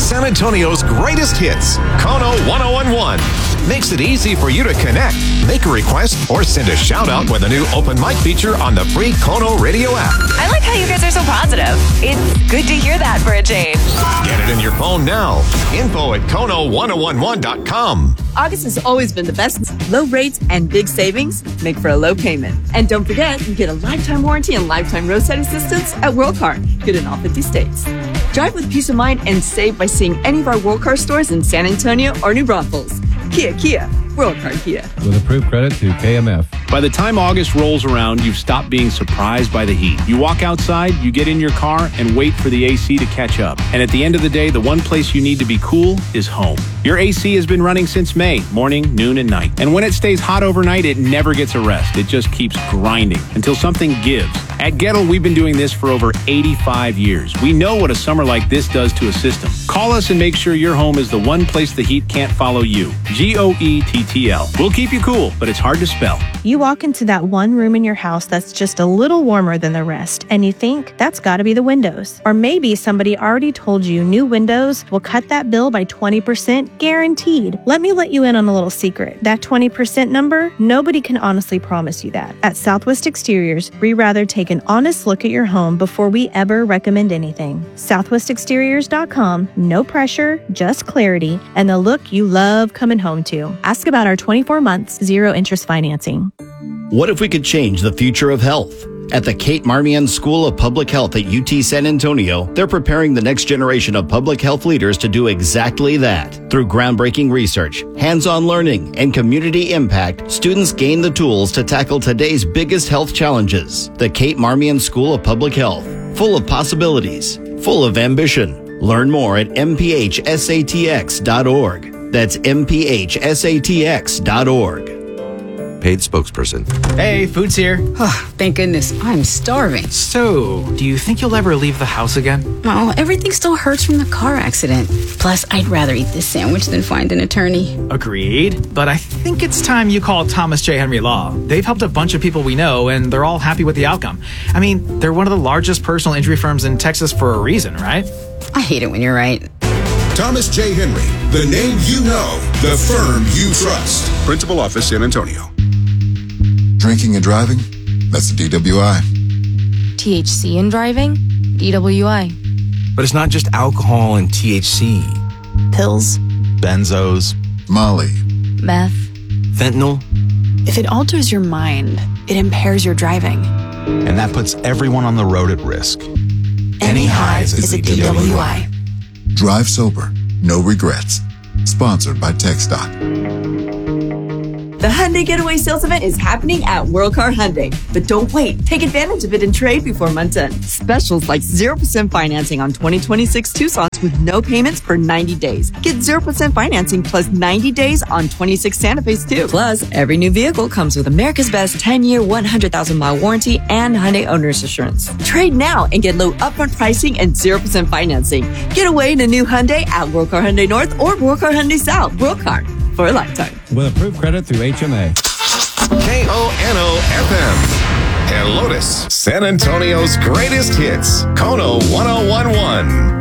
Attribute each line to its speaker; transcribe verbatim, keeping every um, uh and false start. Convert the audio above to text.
Speaker 1: San Antonio's greatest hits, Kono ten eleven. Makes it easy for you to connect, make a request, or send a shout out with a new open mic feature on the free Kono radio app.
Speaker 2: I like how you guys are so positive. It's good to hear that for a change.
Speaker 1: Get it in your phone now. Info at kono ten eleven dot com.
Speaker 3: August has always been the best. Low rates and big savings make for a low payment. And don't forget, you get a lifetime warranty and lifetime roadside assistance at WorldCar. Good in all fifty states. Drive with peace of mind and save by seeing any of our WorldCar stores in San Antonio or New Braunfels. Kia, Kia. WorldCar Kia.
Speaker 4: With approved credit to K M F.
Speaker 5: By the time August rolls around, you've stopped being surprised by the heat. You walk outside, you get in your car, and wait for the A C to catch up. And at the end of the day, the one place you need to be cool is home. Your A C has been running since May, morning, noon, and night. And when it stays hot overnight, it never gets a rest. It just keeps grinding until something gives. At Gettle, we've been doing this for over eighty-five years. We know what a summer like this does to a system. Call us and make sure your home is the one place the heat can't follow you. G O E T T L. We'll keep you cool, but it's hard to spell.
Speaker 6: You walk into that one room in your house that's just a little warmer than the rest, and you think, that's gotta be the windows. Or maybe somebody already told you new windows will cut that bill by twenty percent guaranteed. Let me let you in on a little secret. That twenty percent number, nobody can honestly promise you that. At Southwest Exteriors, we rather take an honest look at your home before we ever recommend anything. southwest exteriors dot com, no pressure, just clarity, and the look you love coming home to. Ask about our twenty-four months, zero interest financing.
Speaker 7: What if we could change the future of health? At the Kate Marmion School of Public Health at U T San Antonio, they're preparing the next generation of public health leaders to do exactly that. Through groundbreaking research, hands-on learning, and community impact, students gain the tools to tackle today's biggest health challenges. The Kate Marmion School of Public Health, full of possibilities, full of ambition. Learn more at m p h s a t x dot org. That's m p h s a t x dot org.
Speaker 8: Paid spokesperson.
Speaker 9: Hey, food's here.
Speaker 10: Oh, thank goodness. I'm starving.
Speaker 9: So, do you think you'll ever leave the house again?
Speaker 10: Oh, everything still hurts from the car accident. Plus, I'd rather eat this sandwich than find an attorney.
Speaker 9: Agreed. But I think it's time you call Thomas J. Henry Law. They've helped a bunch of people we know, and they're all happy with the outcome. I mean, they're one of the largest personal injury firms in Texas for a reason, right?
Speaker 10: I hate it when you're right.
Speaker 11: Thomas J. Henry, the name you know, the firm you trust. Principal office, San Antonio.
Speaker 12: Drinking and driving? That's the D W I.
Speaker 13: T H C in driving? D W I.
Speaker 8: But it's not just alcohol and T H C.
Speaker 13: Pills.
Speaker 8: Benzos.
Speaker 12: Molly.
Speaker 13: Meth.
Speaker 8: Fentanyl.
Speaker 14: If it alters your mind, it impairs your driving.
Speaker 8: And that puts everyone on the road at risk.
Speaker 14: Any highs is a D W I.
Speaker 12: Drive sober. No regrets. Sponsored by TxDOT.
Speaker 3: The Hyundai Getaway Sales Event is happening at WorldCar Hyundai. But don't wait. Take advantage of it and trade before month's end. Specials like zero percent financing on twenty twenty-six Tucsons with no payments for ninety days. Get zero percent financing plus ninety days on twenty-six Santa Fe's too. Plus, every new vehicle comes with America's Best ten-year, one hundred thousand mile warranty and Hyundai Owner's Assurance. Trade now and get low upfront pricing and zero percent financing. Get away in a new Hyundai at WorldCar Hyundai North or WorldCar Hyundai South. WorldCar. For a lifetime.
Speaker 4: With approved credit through H M A.
Speaker 1: K O N O F M. And Lotus, San Antonio's greatest hits, Kono ten eleven.